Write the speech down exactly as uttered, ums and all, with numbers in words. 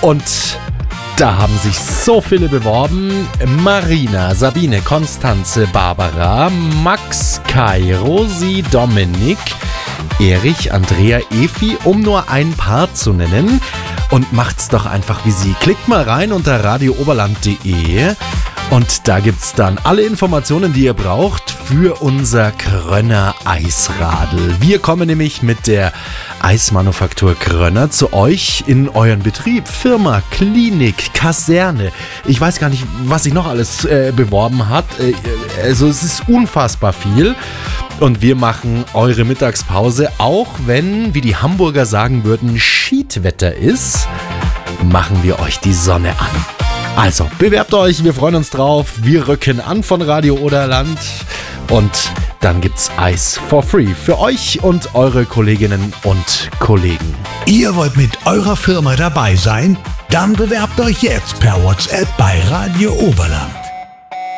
Und da haben sich so viele beworben. Marina, Sabine, Konstanze, Barbara, Max, Kai, Rosi, Dominik, Erich, Andrea, Efi, um nur ein paar zu nennen. Und macht's doch einfach wie sie. Klickt mal rein unter radio oberland punkt de und da gibt's dann alle Informationen, die ihr braucht für unser Krönner Eisradl. Wir kommen nämlich mit der Eismanufaktur Krönner zu euch in euren Betrieb, Firma, Klinik, Kaserne. Ich weiß gar nicht, was sich noch alles äh, beworben hat. Äh, also es ist unfassbar viel. Und wir machen eure Mittagspause, auch wenn, wie die Hamburger sagen würden, Schiedwetter ist, machen wir euch die Sonne an. Also, bewerbt euch, wir freuen uns drauf. Wir rücken an von Radio Oderland und dann gibt's Eis for free für euch und eure Kolleginnen und Kollegen. Ihr wollt mit eurer Firma dabei sein? Dann bewerbt euch jetzt per WhatsApp bei Radio Oberland.